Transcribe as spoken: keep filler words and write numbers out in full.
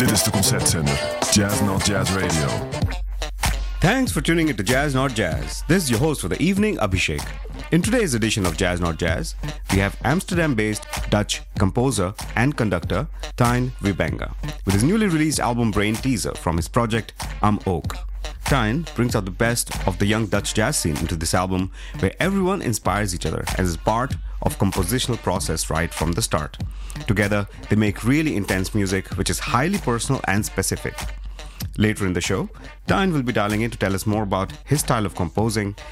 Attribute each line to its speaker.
Speaker 1: Dit is de concertzender Jazz Not Jazz Radio.
Speaker 2: Thanks for tuning into Jazz Not Jazz. This is your host for the evening, Abhishek. In today's edition of Jazz Not Jazz, we have Amsterdam-based Dutch composer and conductor Tijn Wybanga with his newly released album Brain Teaser from his project Am Ook. Tijn brings out the best of the young Dutch jazz scene into this album, where everyone inspires each other and is part of compositional process right from the start. Together, they make really intense music which is highly personal and specific. Later in the show, Tijn will be dialing in to tell us more about his style of composing